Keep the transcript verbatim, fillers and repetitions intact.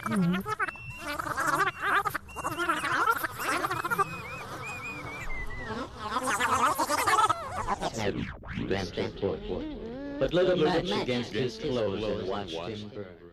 But let a match against his clothes and watch him burn.